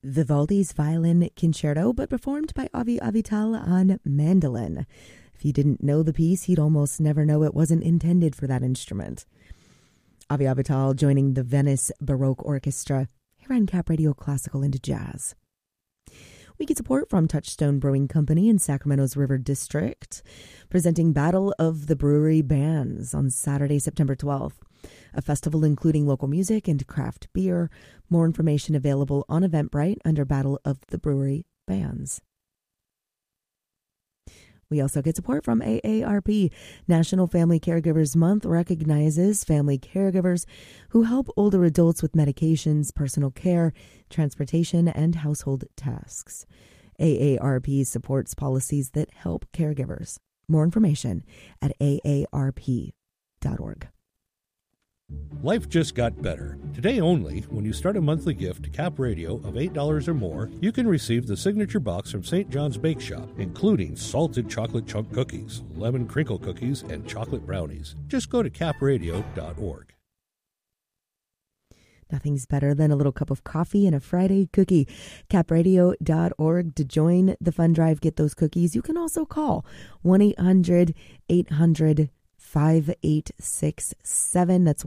Vivaldi's Violin Concerto, but performed by Avi Avital on mandolin. If you didn't know the piece, you'd almost never know it wasn't intended for that instrument. Avi Avital joining the Venice Baroque Orchestra here on Cap Radio Classical into Jazz. We get support from Touchstone Brewing Company in Sacramento's River District, presenting Battle of the Brewery Bands on Saturday, September 12th. A festival including local music and craft beer. More information available on Eventbrite under Battle of the Brewery Bands. We also get support from AARP. National Family Caregivers Month recognizes family caregivers who help older adults with medications, personal care, transportation, and household tasks. AARP supports policies that help caregivers. More information at aarp.org. Life just got better. Today only, when you start a monthly gift to Cap Radio of $8 or more, you can receive the signature box from St. John's Bake Shop, including salted chocolate chunk cookies, lemon crinkle cookies, and chocolate brownies. Just go to capradio.org. Nothing's better than a little cup of coffee and a Friday cookie. Capradio.org to join the fun drive. Get those cookies. You can also call 1-800-800-5867. That's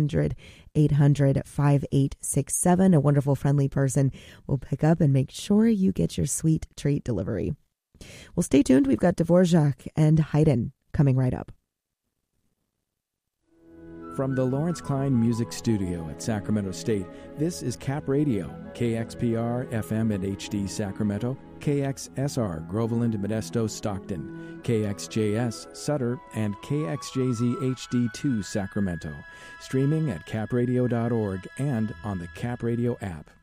1-800-800-5867. A wonderful, friendly person will pick up and make sure you get your sweet treat delivery. Well, stay tuned. We've got Dvorak and Haydn coming right up. From the Lawrence Klein Music Studio at Sacramento State, this is Cap Radio, KXPR FM and HD Sacramento, KXSR Groveland, Modesto, Stockton, KXJS Sutter, and KXJZ HD2 Sacramento. Streaming at capradio.org and on the Cap Radio app.